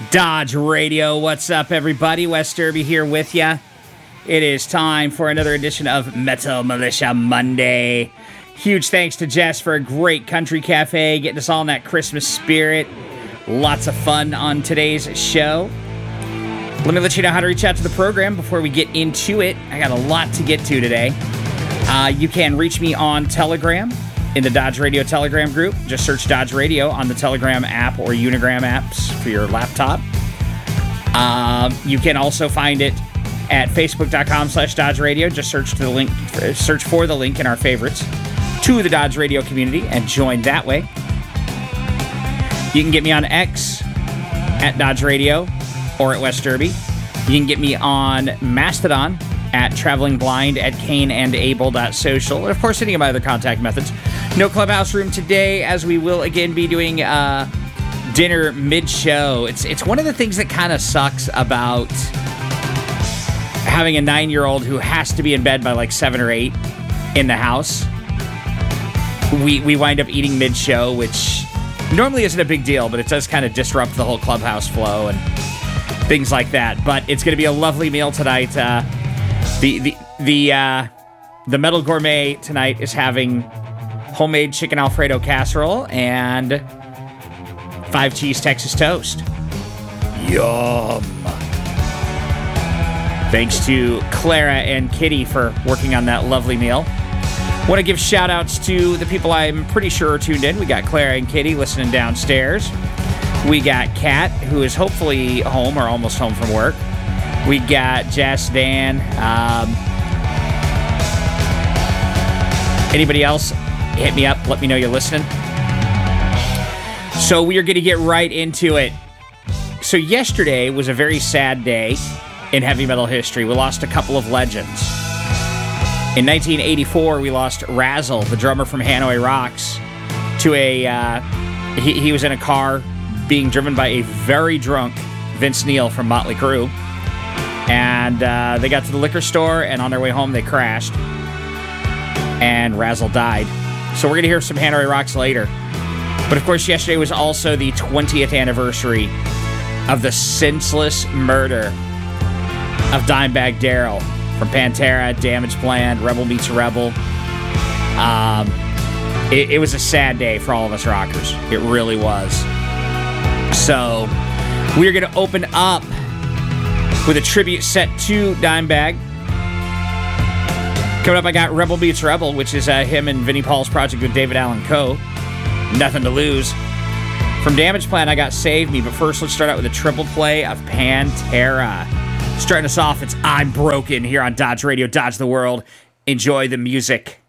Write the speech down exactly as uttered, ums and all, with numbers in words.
Dodge Radio. What's up, everybody? Wes Derby here with ya. It is time for another edition of Metal Militia Monday. Huge thanks to Jess for a great country cafe, getting us all in that Christmas spirit. Lots of fun on today's show. Let me let you know how to reach out to the program before we get into it. I got a lot to get to today. Uh, you can reach me on Telegram in the Dodge Radio Telegram group. Just search Dodge Radio on the Telegram app or Unigram apps for your laptop. Um, you can also find it at facebook.com slash Dodge Radio. Just search to the link, search for the link in our favorites to the Dodge Radio community and join that way. You can get me on X at Dodge Radio or at Wes Derby. You can get me on Mastodon at Traveling Blind at Cain and Abel dot social. And of course, any of my other contact methods. No clubhouse room today, as we will again be doing uh, dinner mid-show. It's it's one of the things that kind of sucks about having a nine-year-old who has to be in bed by like seven or eight in the house. We we wind up eating mid-show, which normally isn't a big deal, but it does kind of disrupt the whole clubhouse flow and things like that. But it's going to be a lovely meal tonight. Uh, the the the uh, the Metal Gourmet tonight is having homemade chicken Alfredo casserole and five cheese Texas toast. Yum. Thanks to Clara and Kitty for working on that lovely meal. Want to give shout outs to the people I'm pretty sure are tuned in. We got Clara and Kitty listening downstairs. We got Kat, who is hopefully home or almost home from work. We got Jess, Dan. Um, anybody else? Hit me up. Let me know you're listening. So we are going to get right into it. So yesterday was a very sad day in heavy metal history. We lost a couple of legends. In nineteen eighty-four, we lost Razzle, the drummer from Hanoi Rocks, to a... Uh, he, he was in a car being driven by a very drunk Vince Neil from Motley Crue. And uh, they got to the liquor store, and on their way home, they crashed. And Razzle died. So we're going to hear some Hanoi Rocks later. But of course, yesterday was also the twentieth anniversary of the senseless murder of Dimebag Darrell from Pantera, Damageplan, Rebel Meets Rebel. Um, it, it was a sad day for all of us rockers. It really was. So we're going to open up with a tribute set to Dimebag. Coming up, I got Rebel Meets Rebel, which is uh, him and Vinnie Paul's project with David Allan Coe. Nothing to lose. From Damageplan, I got Save Me, but first let's start out with a triple play of Pantera. Starting us off, it's I'm Broken here on Dodge Radio, Dodge the World. Enjoy the music.